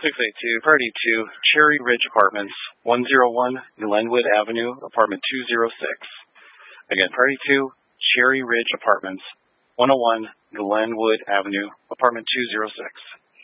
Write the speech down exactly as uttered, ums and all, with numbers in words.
six eight two, Party two, Cherry Ridge Apartments, one oh one Glenwood Avenue, Apartment two oh six. Again, Party two, Cherry Ridge Apartments, one oh one Glenwood Avenue, Apartment two oh six.